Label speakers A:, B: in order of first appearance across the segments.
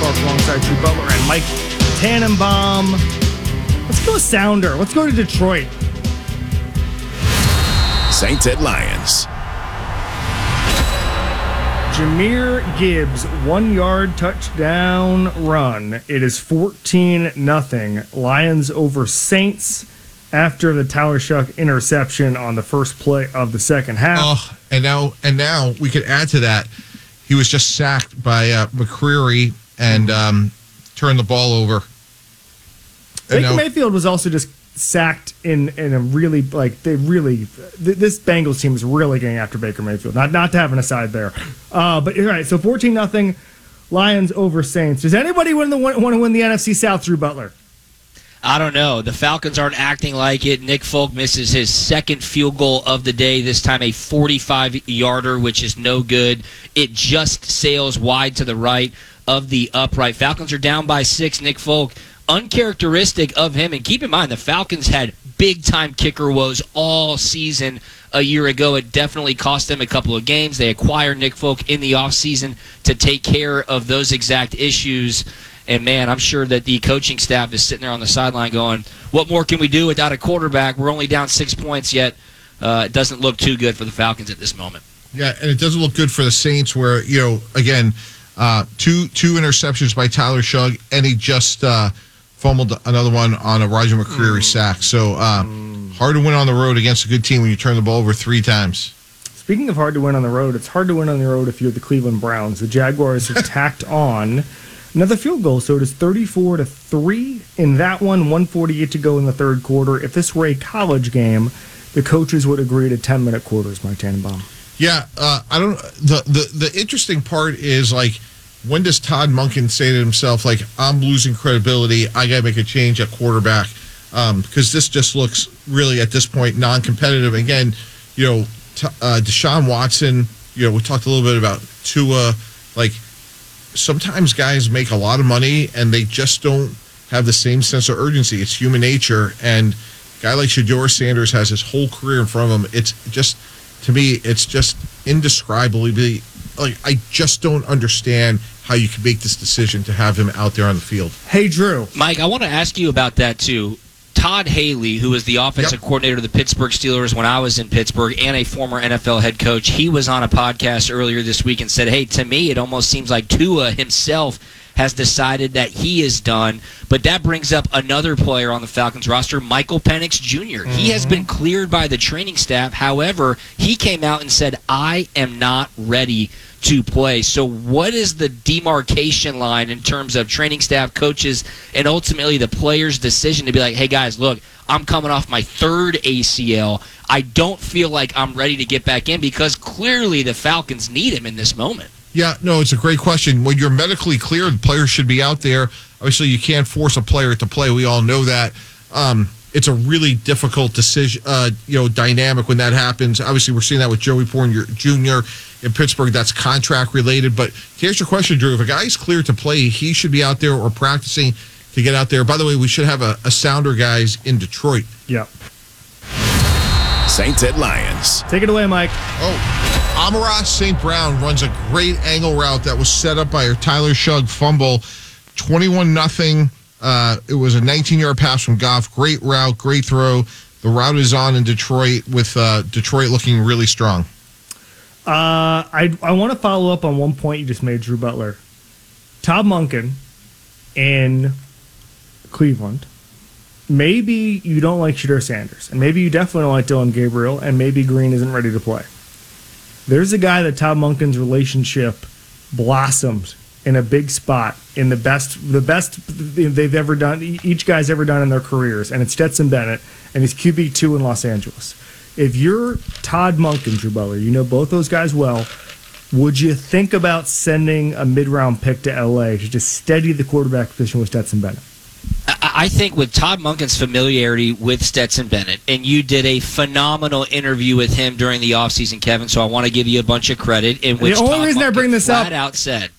A: Park alongside Drew Butler and Mike Tannenbaum. Let's go Sounder. Let's go to Detroit.
B: Saints at Lions.
A: Jahmyr Gibbs, 1-yard touchdown run. It is 14-0. Lions over Saints after the Tyler Shuck interception on the first play of the second half.
C: Oh, and now we could add to that. He was just sacked by McCreary and turned the ball over.
A: Baker Mayfield was also just sacked in a really, this Bengals team is really getting after Baker Mayfield. Not to have an aside there. But all right, so 14-0 Lions over Saints. Does anybody want to win the NFC South, Drew Butler?
D: I don't know. The Falcons aren't acting like it. Nick Folk misses his second field goal of the day, this time a 45-yarder, which is no good. It just sails wide to the right of the upright. Falcons are down by 6. Nick Folk, uncharacteristic of him. And keep in mind, the Falcons had big-time kicker woes all season a year ago. It definitely cost them a couple of games. They acquired Nick Folk in the offseason to take care of those exact issues. And, man, I'm sure that the coaching staff is sitting there on the sideline going, what more can we do without a quarterback? We're only down 6 points yet. It doesn't look too good for the Falcons at this moment.
C: Yeah, and it doesn't look good for the Saints where, again, two interceptions by Tyler Shugg, and he just fumbled another one on a Roger McCreary sack. So hard to win on the road against a good team when you turn the ball over 3 times. Speaking
A: of hard to win on the road, it's hard to win on the road if you're the Cleveland Browns. The Jaguars have tacked on another field goal, so it is 34-3 in that one, 1:48 to go in the third quarter. If this were a college game, the coaches would agree to 10-minute quarters, Mike Tannenbaum.
C: Yeah, I don't. The interesting part is, when does Todd Monken say to himself, I'm losing credibility, I got to make a change at quarterback? Because this just looks really, at this point, non-competitive. Again, Deshaun Watson, we talked a little bit about Tua, sometimes guys make a lot of money and they just don't have the same sense of urgency. It's human nature. And a guy like Shedeur Sanders has his whole career in front of him. It's just, to me, it's just indescribably, I just don't understand how you can make this decision to have him out there on the field.
A: Hey, Drew.
D: Mike, I want to ask you about that, too. Todd Haley, who was the offensive coordinator of the Pittsburgh Steelers when I was in Pittsburgh and a former NFL head coach, he was on a podcast earlier this week and said, hey, to me, it almost seems like Tua himself has decided that he is done. But that brings up another player on the Falcons roster, Michael Penix Jr. He has been cleared by the training staff. However, he came out and said, I am not ready to play. So what is the demarcation line in terms of training staff, coaches, and ultimately the players' decision to be like, hey, guys, look, I'm coming off my 3rd ACL. I don't feel like I'm ready to get back in, because clearly the Falcons need him in this moment.
C: Yeah, no, it's a great question. When you're medically cleared, players should be out there. Obviously, you can't force a player to play. We all know that. It's a really difficult decision, dynamic when that happens. Obviously, we're seeing that with Joey Porter Jr. in Pittsburgh. That's contract related. But to answer your question, Drew, if a guy's cleared to play, he should be out there or practicing to get out there. By the way, we should have a sounder guys in Detroit.
A: Yeah.
B: Saints at Lions.
A: Take it away, Mike.
C: Amon-Ra St. Brown runs a great angle route that was set up by a Tyler Shugg fumble. 21-0. It was a 19-yard pass from Goff. Great route, great throw. The route is on in Detroit, with Detroit looking really strong.
A: I want to follow up on one point you just made, Drew Butler. Todd Monken in Cleveland. Maybe you don't like Shedeur Sanders, and maybe you definitely don't like Dylan Gabriel, and maybe Green isn't ready to play. There's a guy that Todd Monken's relationship blossomed in a big spot in the best they've ever done, each guy's ever done in their careers, and it's Stetson Bennett, and he's QB2 in Los Angeles. If you're Todd Monken, Drew Butler, you know both those guys well, would you think about sending a mid-round pick to LA to just steady the quarterback position with Stetson Bennett?
D: I think with Todd Monken's familiarity with Stetson Bennett, and you did a phenomenal interview with him during the offseason, Kevin, so I want to give you a bunch of credit. In which
A: the only reason I bring this up,
D: out said,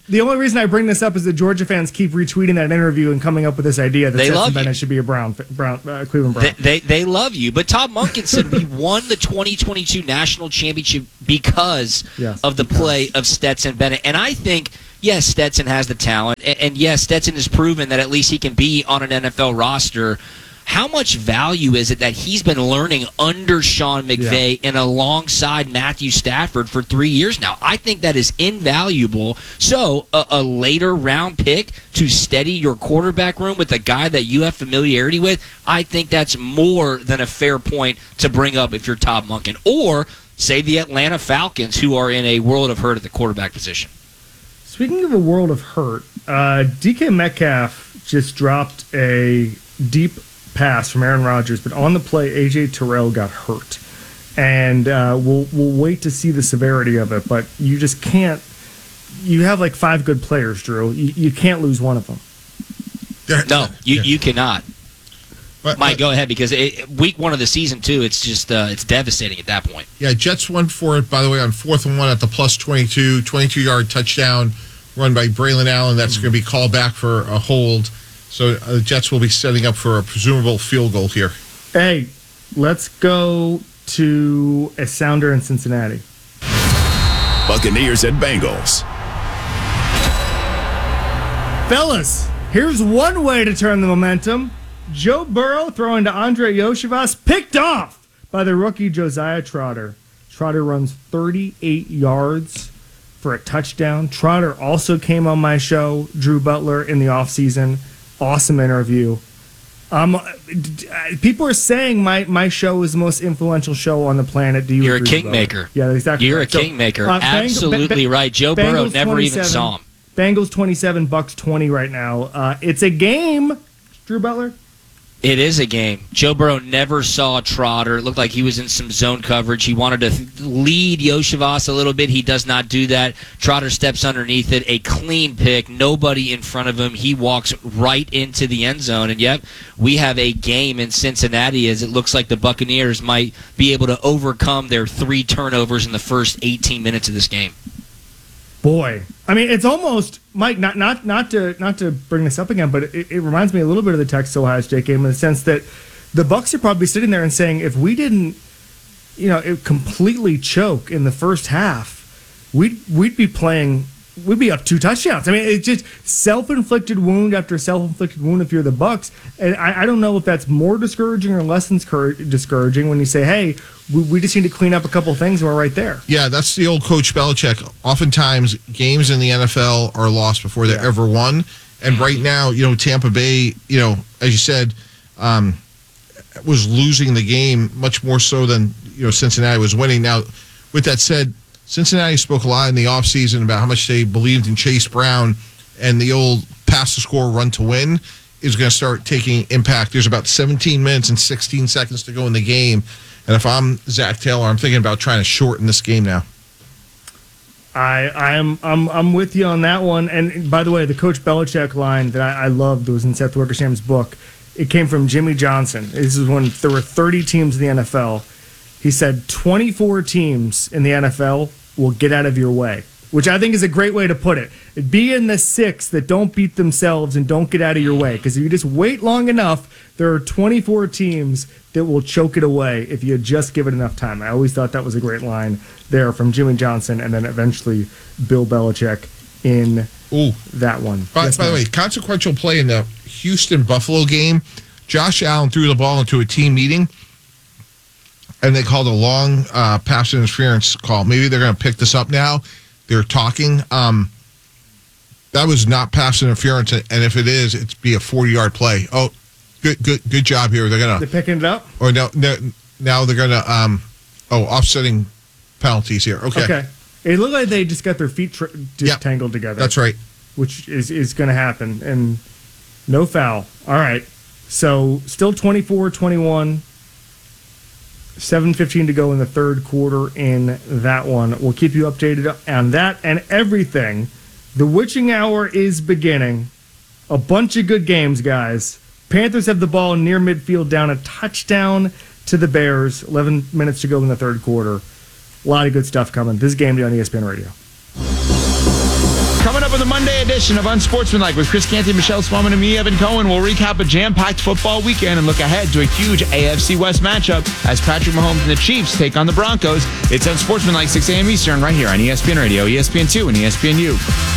A: The only reason I bring this up is that Georgia fans keep retweeting that interview and coming up with this idea that
D: They love
A: Stetson Bennett
D: you.
A: should be a Cleveland Brown.
D: They love you. But Todd Monken said we won the 2022 national championship because of the play of Stetson Bennett. And I think, yes, Stetson has the talent. And yes, Stetson has proven that at least he can be on an NFL roster. How much value is it that he's been learning under Sean McVay and alongside Matthew Stafford for 3 years now? I think that is invaluable. So a later round pick to steady your quarterback room with a guy that you have familiarity with, I think that's more than a fair point to bring up if you're Todd Monken. Or, say, the Atlanta Falcons, who are in a world of hurt at the quarterback position.
A: Speaking of a world of hurt, DK Metcalf just dropped a deep pass from Aaron Rodgers, but on the play, AJ Terrell got hurt, and we'll wait to see the severity of it. But you just can't. You have like 5 good players, Drew. You can't lose one of them.
D: No, you cannot.
C: But,
D: Mike, go ahead, because week 1 of the season too. It's just it's devastating at that point.
C: Yeah, Jets won for it, by the way, on 4th and 1 at the plus 22-yard touchdown run by Braylon Allen. That's going to be called back for a hold. So the Jets will be setting up for a presumable field goal here.
A: Hey, let's go to a sounder in Cincinnati.
B: Buccaneers and Bengals.
A: Fellas, here's one way to turn the momentum. Joe Burrow throwing to Andre Yoshivas, picked off by the rookie Josiah Trotter. Trotter runs 38 yards for a touchdown. Trotter also came on my show, Drew Butler, in the offseason. Awesome interview. People are saying my show is the most influential show on the planet. Do you
D: You're a
A: agree,
D: kingmaker.
A: Yeah, exactly.
D: You're
A: right.
D: a kingmaker. Absolutely right. Joe Burrow never even saw him.
A: Bengals 27, Bucks 20 right now. It's a game, Drew Butler.
D: It is a game. Joe Burrow never saw Trotter. It looked like he was in some zone coverage. He wanted to lead Yoshivas a little bit. He does not do that. Trotter steps underneath it. A clean pick. Nobody in front of him. He walks right into the end zone. And yet, we have a game in Cincinnati as it looks like the Buccaneers might be able to overcome their 3 turnovers in the first 18 minutes of this game.
A: Boy, I mean, it's almost, Mike. Not to bring this up again, but it reminds me a little bit of the Texas Ohio State game in the sense that the Bucs are probably sitting there and saying, if we didn't, completely choke in the first half, we'd be playing. We'd be up 2 touchdowns. I mean, it's just self-inflicted wound after self-inflicted wound if you're the Bucs. And I don't know if that's more discouraging or less discouraging when you say, hey, we just need to clean up a couple things and we're right there.
C: Yeah, that's the old Coach Belichick. Oftentimes, games in the NFL are lost before they're ever won. And right now, Tampa Bay, as you said, was losing the game much more so than, Cincinnati was winning. Now, with that said, Cincinnati spoke a lot in the offseason about how much they believed in Chase Brown, and the old pass to score, run to win is going to start taking impact. There's about 17 minutes and 16 seconds to go in the game. And if I'm Zach Taylor, I'm thinking about trying to shorten this game now.
A: I'm with you on that one. And by the way, the Coach Belichick line that I loved was in Seth Wickersham's book. It came from Jimmy Johnson. This is when there were 30 teams in the NFL. He said 24 teams in the NFL will get out of your way, which I think is a great way to put it. Be in the 6 that don't beat themselves and don't get out of your way. Because if you just wait long enough, there are 24 teams that will choke it away if you just give it enough time. I always thought that was a great line there from Jimmy Johnson and then eventually Bill Belichick in that one.
C: By the way, consequential play in the Houston-Buffalo game, Josh Allen threw the ball into a team meeting, and they called a long pass interference call. Maybe they're going to pick this up now. They're talking. That was not pass interference, and if it is, it'd be a 40-yard play. Oh, good job here. They're
A: picking it up?
C: Or no, now they're going to offsetting penalties here. Okay.
A: It looked like they just got their feet tangled together.
C: That's right.
A: Which is going to happen. And no foul. All right. So still 24-21. 7:15 to go in the third quarter in that one. We'll keep you updated on that and everything. The witching hour is beginning. A bunch of good games, guys. Panthers have the ball near midfield, down a touchdown to the Bears. 11 minutes to go in the third quarter. A lot of good stuff coming. This is Game Day on ESPN Radio.
E: Coming up up with a Monday edition of Unsportsmanlike with Chris Canty, Michelle Swellman, and me, Evan Cohen. We'll recap a jam-packed football weekend and look ahead to a huge AFC West matchup as Patrick Mahomes and the Chiefs take on the Broncos. It's Unsportsmanlike, 6 a.m. Eastern, right here on ESPN Radio, ESPN2, and ESPNU.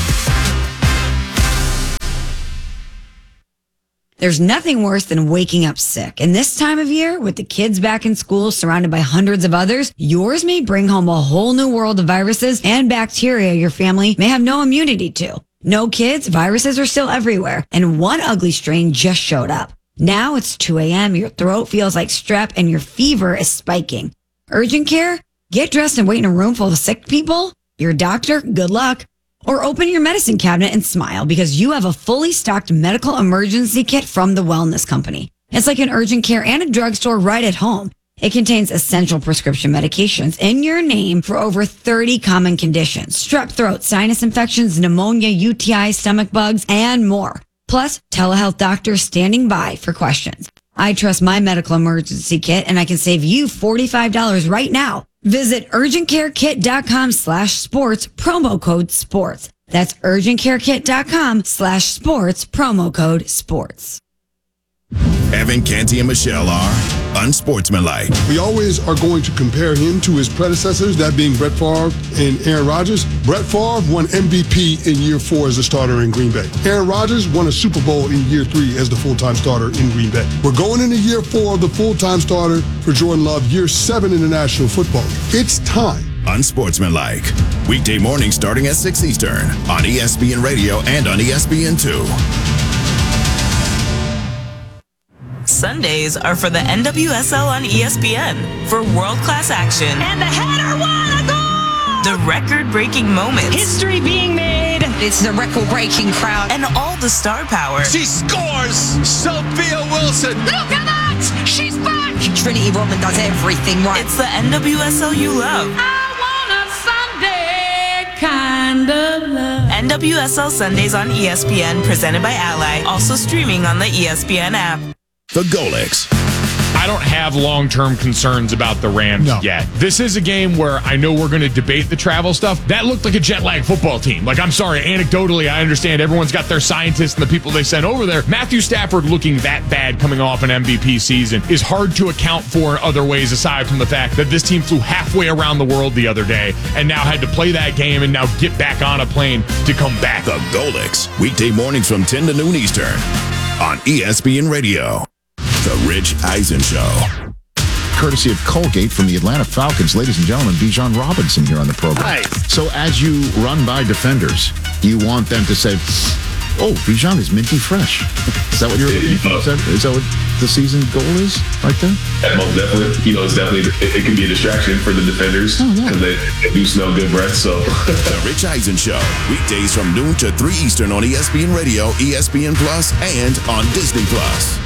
F: There's nothing worse than waking up sick. And this time of year, with the kids back in school surrounded by hundreds of others, yours may bring home a whole new world of viruses and bacteria your family may have no immunity to. No kids, viruses are still everywhere. And one ugly strain just showed up. Now it's 2 a.m., your throat feels like strep, and your fever is spiking. Urgent care? Get dressed and wait in a room full of sick people? Your doctor? Good luck. Or open your medicine cabinet and smile because you have a fully stocked medical emergency kit from the Wellness Company. It's like an urgent care and a drugstore right at home. It contains essential prescription medications in your name for over 30 common conditions: strep throat, sinus infections, pneumonia, UTI, stomach bugs, and more. Plus, telehealth doctors standing by for questions. I trust my medical emergency kit, and I can save you $45 right now. Visit urgentcarekit.com/sports, promo code sports. That's urgentcarekit.com/sports, promo code sports.
B: Evan Canty and Michelle are Unsportsmanlike.
G: We always are going to compare him to his predecessors, that being Brett Favre and Aaron Rodgers. Brett Favre won MVP in year 4 as a starter in Green Bay. Aaron Rodgers won a Super Bowl in year 3 as the full-time starter in Green Bay. We're going into year 4 of the full-time starter for Jordan Love, year 7 in the National Football League. It's time.
B: Unsportsmanlike. Weekday mornings starting at 6 Eastern on ESPN Radio and on ESPN2.
H: Sundays are for the NWSL on ESPN for world-class action.
I: And the header won a goal!
H: The record-breaking moments.
I: History being made. It's the record-breaking crowd.
H: And all the star power.
J: She scores! Sophia Wilson!
I: Look at that! She's back!
F: Trinity Rodman does everything right.
H: It's the NWSL you love.
I: I want a Sunday kind of love.
H: NWSL Sundays on ESPN, presented by Ally. Also streaming on the ESPN app.
B: The Golics.
K: I don't have long-term concerns about the Rams yet. This is a game where I know we're going to debate the travel stuff. That looked like a jet-lag football team. Like, I'm sorry, anecdotally, I understand everyone's got their scientists and the people they sent over there. Matthew Stafford looking that bad coming off an MVP season is hard to account for in other ways aside from the fact that this team flew halfway around the world the other day and now had to play that game and now get back on a plane to come back.
B: The Golics. Weekday mornings from 10 to noon Eastern on ESPN Radio. The Rich Eisen Show.
L: Courtesy of Colgate from the Atlanta Falcons. Ladies and gentlemen, Bijan Robinson here on the program.
C: Hi.
L: So as you run by defenders, you want them to say, oh, Bijan is minty fresh. Is that what you're looking for? Is that what the season goal is right there?
M: Yeah, most definitely. It's definitely, it can be a distraction for the defenders because they do smell good breath. So
B: The Rich Eisen Show. Weekdays from noon to 3 Eastern on ESPN Radio, ESPN Plus, and on Disney Plus.